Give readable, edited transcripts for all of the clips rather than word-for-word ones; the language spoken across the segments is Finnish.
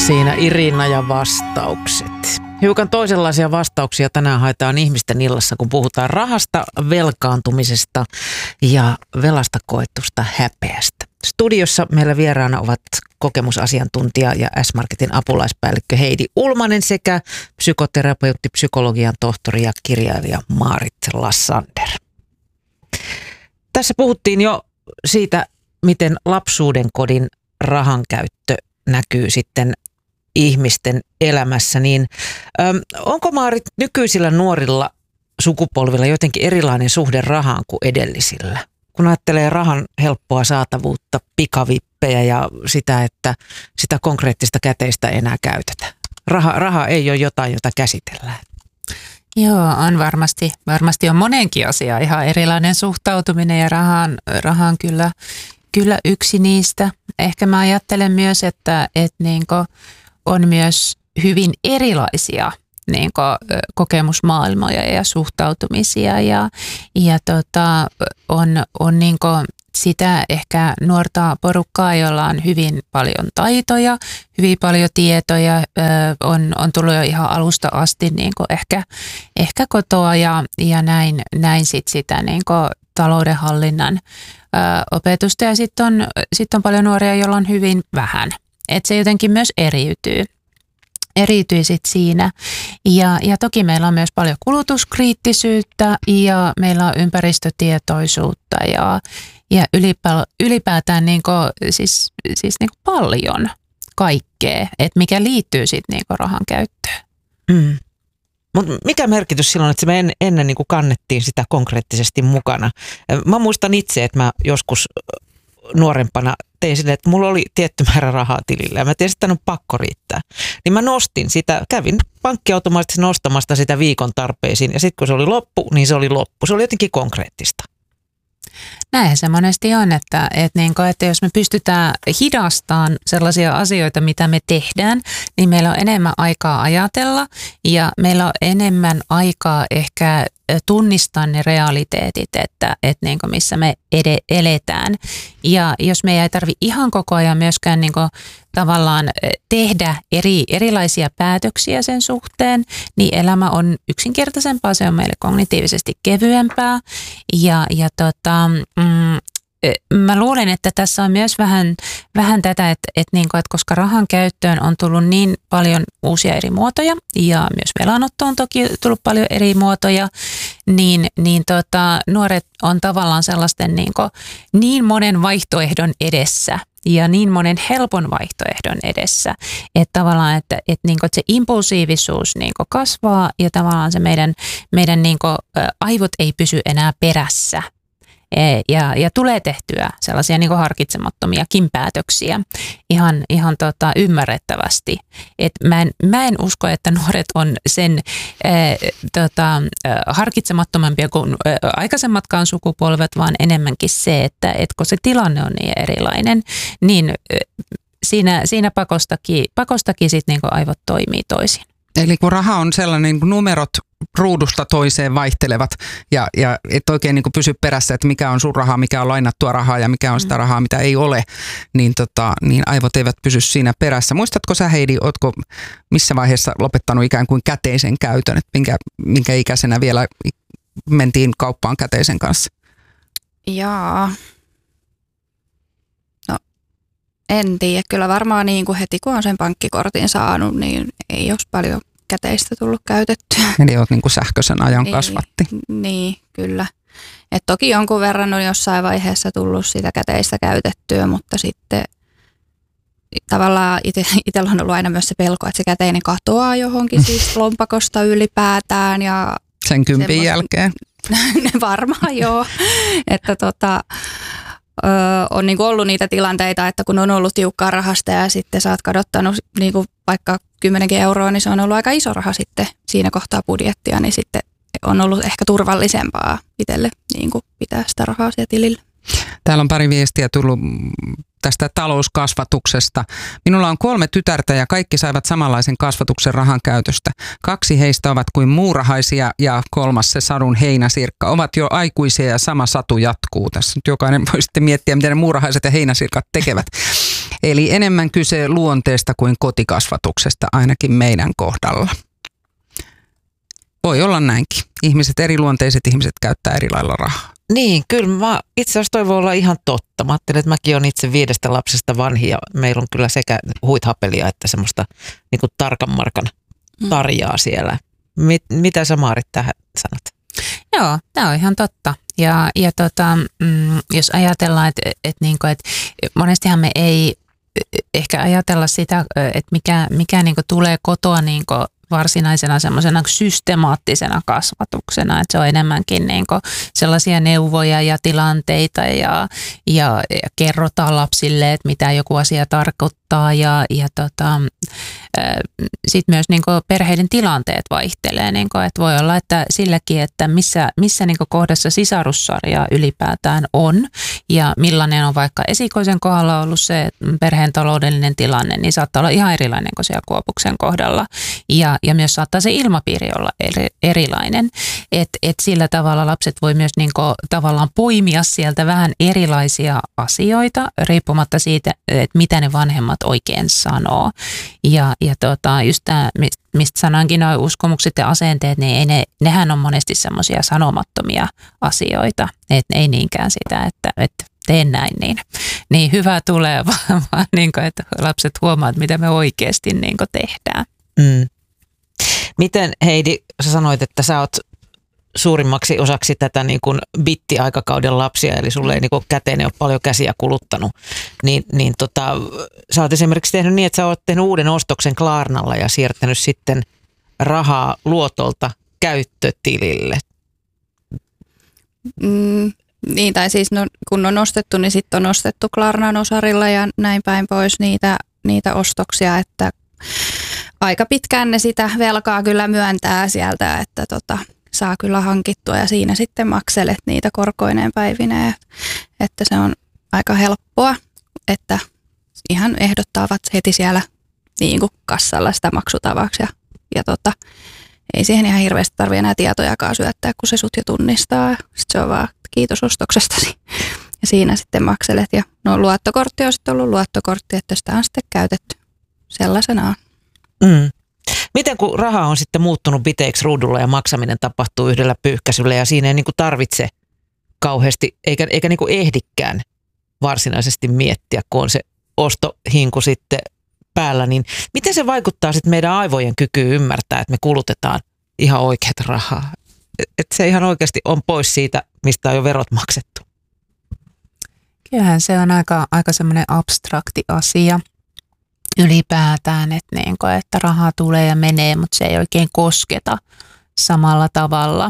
Siinä Irina ja vastaukset. Hiukan toisenlaisia vastauksia tänään haetaan ihmisten illassa, kun puhutaan rahasta, velkaantumisesta ja velasta koetusta häpeästä. Studiossa meillä vieraana ovat kokemusasiantuntija ja S-Marketin apulaispäällikkö Heidi Ulmanen sekä psykoterapeutti, psykologian tohtori ja kirjailija Maarit Lassander. Tässä puhuttiin jo siitä, miten lapsuuden kodin rahankäyttö näkyy sitten ihmisten elämässä, niin onko Maarit nykyisillä nuorilla sukupolvilla jotenkin erilainen suhde rahaan kuin edellisillä? Kun ajattelee rahan helppoa saatavuutta, pikavippejä ja sitä, että sitä konkreettista käteistä ei enää käytetä. Raha ei ole jotain, jota käsitellään. Joo, on varmasti on monenkin asia ihan erilainen suhtautuminen ja rahaan kyllä yksi niistä. Ehkä mä ajattelen myös, että niinku on myös hyvin erilaisia niinku kokemusmaailmoja ja suhtautumisia ja on niinku sitä ehkä nuorta porukkaa, jolla on hyvin paljon taitoja, hyvin paljon tietoja, on tullut jo ihan alusta asti niinku ehkä kotoa ja näin sitä niinku taloudenhallinnan opetusta ja sitten on paljon nuoria, joilla on hyvin vähän. Että se jotenkin myös eriytyy sit siinä. Ja toki meillä on myös paljon kulutuskriittisyyttä ja meillä on ympäristötietoisuutta ja ylipäätään siis paljon kaikkea, että mikä liittyy sitten rahan käyttöön. Mm. Mutta mikä merkitys silloin, että me ennen niin kuin kannettiin sitä konkreettisesti mukana? Mä muistan itse, että mä joskus nuorempana tein silleen, että mulla oli tietty määrä rahaa tilillä ja mä tiesin, että on pakko riittää. Niin mä nostin sitä, kävin pankkiautomaattisesti nostamasta sitä viikon tarpeisiin ja sitten kun se oli loppu, niin se oli loppu. Se oli jotenkin konkreettista. Näinhän se monesti on, että jos me pystytään hidastamaan sellaisia asioita, mitä me tehdään, niin meillä on enemmän aikaa ajatella ja meillä on enemmän aikaa ehkä tunnistaa ne realiteetit, että missä me eletään. Ja jos me ei tarvitse ihan koko ajan myöskään tavallaan tehdä erilaisia päätöksiä sen suhteen, niin elämä on yksinkertaisempaa, se on meille kognitiivisesti kevyempää mä luulen, että tässä on myös vähän tätä, että koska rahan käyttöön on tullut niin paljon uusia eri muotoja ja myös velanotto on toki tullut paljon eri muotoja, niin nuoret on tavallaan sellaisten niin monen vaihtoehdon edessä ja niin monen helpon vaihtoehdon edessä, että tavallaan, että se impulsiivisuus kasvaa ja tavallaan se meidän aivot ei pysy enää perässä. Ja tulee tehtyä sellaisia harkitsemattomiakin päätöksiä ihan ymmärrettävästi. Et mä en usko, että nuoret on sen harkitsemattomampia kuin aikaisemmatkaan sukupolvet, vaan enemmänkin se, että kun se tilanne on niin erilainen, niin siinä pakostakin sit aivot toimii toisin. Eli kun raha on sellainen, kun numerot ruudusta toiseen vaihtelevat ja et oikein pysy perässä, että mikä on sun rahaa, mikä on lainattua rahaa ja mikä on sitä rahaa, mitä ei ole, niin aivot eivät pysy siinä perässä. Muistatko sä, Heidi, ootko missä vaiheessa lopettanut ikään kuin käteisen käytön, että minkä ikäisenä vielä mentiin kauppaan käteisen kanssa? Jaa. No, en tiedä. Kyllä varmaan heti kun on sen pankkikortin saanut, niin ei olisi paljon käteistä tullut käytettyä. Eli olet sähköisen ajan kasvatti. Niin, kyllä. Et toki jonkun verran on jossain vaiheessa tullut sitä käteistä käytettyä, mutta sitten tavallaan itsellä on ollut aina myös se pelko, että se käteinen katoaa johonkin siis lompakosta ylipäätään. Ja sen 10 jälkeen. Varmaan joo. Että on ollut niitä tilanteita, että kun on ollut tiukkaa rahasta ja sitten sä oot kadottanut vaikka 10 euroa, niin se on ollut aika iso raha sitten siinä kohtaa budjettia, niin sitten on ollut ehkä turvallisempaa itselle pitää sitä rahaa siellä tilillä. Täällä on pari viestiä tullut tästä talouskasvatuksesta. Minulla on 3 tytärtä ja kaikki saivat samanlaisen kasvatuksen rahan käytöstä. 2 heistä ovat kuin muurahaisia ja 3 se sadun heinäsirkka. Ovat jo aikuisia ja sama satu jatkuu. Tässä nyt jokainen voi sitten miettiä, miten ne muurahaiset ja heinäsirkat tekevät. Eli enemmän kyse luonteesta kuin kotikasvatuksesta, ainakin meidän kohdalla. Voi olla näinkin. Eriluonteiset ihmiset käyttää eri lailla rahaa. Niin, kyllä mä itse asiassa toi voi olla ihan totta. Mä ajattelin, että mäkin olen itse 5 lapsesta vanhi ja meillä on kyllä sekä huithapelia että semmoista niin kuin tarkan markan tarjaa siellä. Mitä sä Maarit tähän sanot? Joo, tämä on ihan totta. Ja jos ajatellaan, että monestihan me ei ehkä ajatella sitä, että mikä niin kuin tulee kotoa niin kuin varsinaisena semmoisena systemaattisena kasvatuksena, että se on enemmänkin niin kuin sellaisia neuvoja ja tilanteita ja kerrotaan lapsille, että mitä joku asia tarkoittaa ja sitten myös niin kuin perheiden tilanteet vaihtelee, niin kuin, että voi olla, että silläkin, että missä niin kuin kohdassa sisarussarja ylipäätään on ja millainen on vaikka esikoisen kohdalla ollut se perheen taloudellinen tilanne, niin saattaa olla ihan erilainen kuin siellä Kuopuksen kohdalla ja myös saattaa se ilmapiiri olla erilainen, että sillä tavalla lapset voi myös niin kuin tavallaan poimia sieltä vähän erilaisia asioita riippumatta siitä, että mitä ne vanhemmat oikein sanoo ja just tämä, mistä sanoinkin nuo uskomukset ja asenteet, niin nehän on monesti semmoisia sanomattomia asioita, että ei niinkään sitä, että teen näin, niin hyvä tulee, vaan niin kuin, että lapset huomaavat, mitä me oikeasti niin kuin tehdään. Mm. Miten Heidi, sä sanoit, että sä oot suurimmaksi osaksi tätä niin kuin bitti-aikakauden lapsia, eli sulle ei niin kuin käteen ole paljon käsiä kuluttanut, niin sä oot esimerkiksi tehnyt niin, että sä oot tehnyt uuden ostoksen Klarnalla ja siirtänyt sitten rahaa luotolta käyttötilille. Niin, tai siis kun on ostettu, niin sitten on ostettu Klarnan osarilla ja näin päin pois niitä ostoksia, että aika pitkään ne sitä velkaa kyllä myöntää sieltä, että saa kyllä hankittua ja siinä sitten makselet niitä korkoineen päivineen, että se on aika helppoa, että ihan ehdottavat heti siellä niin kuin kassalla sitä maksutavaksi ja ei siihen ihan hirveästi tarvitse enää tietojakaan syöttää, kun se sut jo tunnistaa. Sitten se on vaan kiitos ostoksestasi ja siinä sitten makselet ja luottokortti on sitten ollut luottokortti, että sitä on sitten käytetty sellaisenaan. Mm. Miten kun raha on sitten muuttunut biteiksi ruudulla ja maksaminen tapahtuu yhdellä pyyhkäisyllä ja siinä ei niin kuin tarvitse kauheasti eikä niin kuin ehdikään varsinaisesti miettiä, kun on se ostohinku sitten päällä, niin miten se vaikuttaa sitten meidän aivojen kykyyn ymmärtää, että me kulutetaan ihan oikeat rahaa? Että se ihan oikeasti on pois siitä, mistä on jo verot maksettu. Kyllähän se on aika semmoinen abstrakti asia ylipäätään, että rahaa tulee ja menee, mutta se ei oikein kosketa samalla tavalla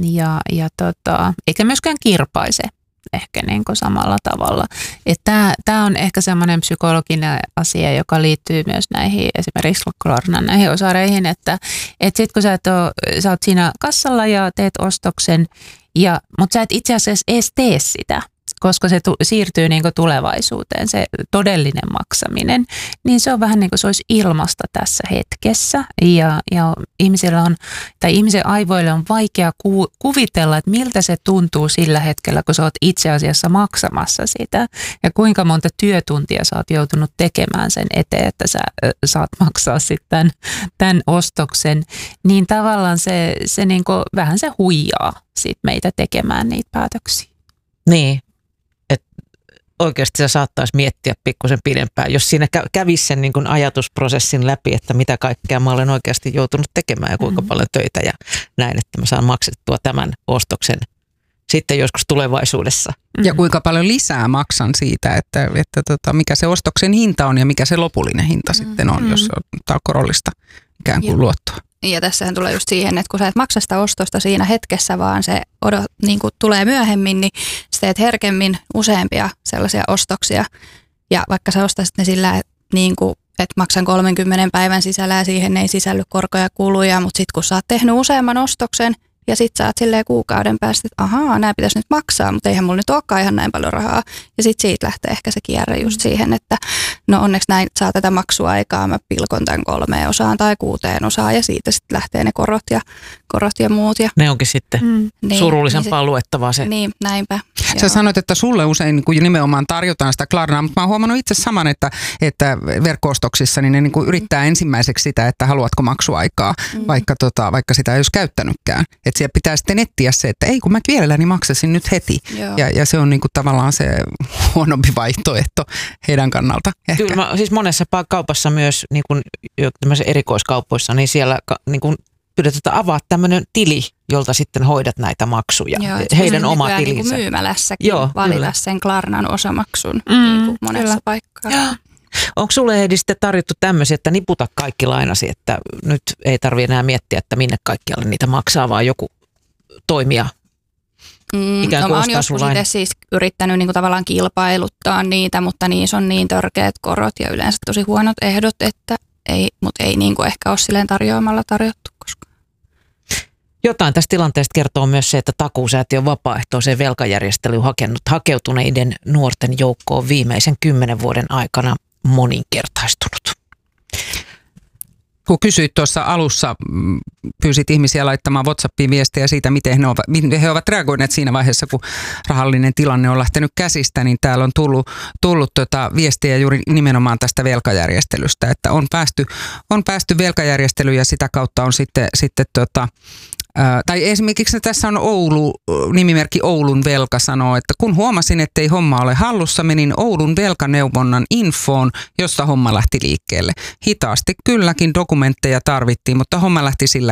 eikä myöskään kirpaise ehkä niin kuin samalla tavalla. Tämä on ehkä semmoinen psykologinen asia, joka liittyy myös näihin esimerkiksi Klarnan näihin osareihin, että sitten kun sä oot siinä kassalla ja teet ostoksen, mutta sä et itse asiassa edes tee sitä, koska se siirtyy niin kuin tulevaisuuteen, se todellinen maksaminen, niin se on vähän niin kuin se olisi ilmasta tässä hetkessä. Ja ihmisen aivoille on vaikea kuvitella, että miltä se tuntuu sillä hetkellä, kun sä oot itse asiassa maksamassa sitä. Ja kuinka monta työtuntia sä oot joutunut tekemään sen eteen, että sä saat maksaa sitten tämän ostoksen. Niin tavallaan se niin kuin vähän se huijaa sit meitä tekemään niitä päätöksiä. Niin. Oikeasti se saattaisi miettiä pikkusen pidempään, jos siinä kävisi sen niin kuin ajatusprosessin läpi, että mitä kaikkea mä olen oikeasti joutunut tekemään ja kuinka paljon töitä ja näin, että mä saan maksettua tämän ostoksen sitten joskus tulevaisuudessa. Ja kuinka paljon lisää maksan siitä, että mikä se ostoksen hinta on ja mikä se lopullinen hinta sitten on, jos ottaa korollista ikään kuin luottoa. Ja tässähän tulee just siihen, että kun sä et maksa sitä ostosta siinä hetkessä, vaan se niin kuin tulee myöhemmin, niin sä teet herkemmin useampia sellaisia ostoksia. Ja vaikka sä ostaisit ne sillä, niin kuin, että maksan 30 päivän sisällä ja siihen ei sisälly korkoja kuluja, mutta sitten kun sä oot tehnyt useamman ostoksen Ja sit sä oot silleen kuukauden päästä, että ahaa, nämä pitäisi nyt maksaa, mutta eihän mulla nyt olekaan ihan näin paljon rahaa. Ja sit siitä lähtee ehkä se kierre just siihen, että no onneksi näin saa tätä maksuaikaa, mä pilkon tämän 3 osaan tai 6 osaan ja siitä sitten lähtee ne korot ja muut. Ja ne onkin sitten surullisempaa luettavaa se. Niin, näinpä. Sä sanoit, että sulle usein niin kuin nimenomaan tarjotaan sitä Klarnaa, mutta mä oon huomannut itse saman, että verkko-ostoksissa niin ne niin kuin yrittää ensimmäiseksi sitä, että haluatko maksuaikaa, vaikka sitä ei olisi käyttänytkään. Että siellä pitää sitten etsiä se, että ei kun mä mielelläni maksasin nyt heti. Ja se on niin kuin tavallaan se huonompi vaihtoehto heidän kannalta. Ehkä. Kyllä siis monessa kaupassa myös niin kuin erikoiskaupoissa, niin siellä niin kuin pyydetään avaa tämmöinen tili, jolta sitten hoidat näitä maksuja. Joo, heidän oma tilinsä. Niin kuin myymälässäkin valita kyllä sen Klarnan osamaksun niin kuin monessa paikkaa. Onko sulle Heidi sitten tarjottu tämmöisiä, että niputa kaikki lainasi, että nyt ei tarvitse enää miettiä, että minne kaikkialle niitä maksaa, vaan joku toimija ikään kuin mä ostaa oon sun joskus itse siis yrittänyt niin kuin tavallaan kilpailuttaa niitä, mutta niissä on niin törkeät korot ja yleensä tosi huonot ehdot, että ei niin kuin ehkä ole silleen tarjoamalla tarjottu koskaan. Jotain tästä tilanteesta kertoo myös se, että Takuusäätiön vapaaehtoiseen velkajärjestelyyn hakeutuneiden nuorten joukko on viimeisen 10 vuoden aikana moninkertaistunut. Kun kysyit tuossa alussa, pyysit ihmisiä laittamaan WhatsAppiin viestejä siitä, miten he ovat reagoineet siinä vaiheessa, kun rahallinen tilanne on lähtenyt käsistä, niin täällä on tullut viestiä juuri nimenomaan tästä velkajärjestelystä, että on päästy velkajärjestelyyn ja sitä kautta on sitten tai esimerkiksi tässä on nimimerkki Oulun velka sanoo, että kun huomasin, ettei homma ole hallussa, menin Oulun velkaneuvonnan infoon, josta homma lähti liikkeelle. Hitaasti kylläkin dokumentteja tarvittiin, mutta homma lähti sillä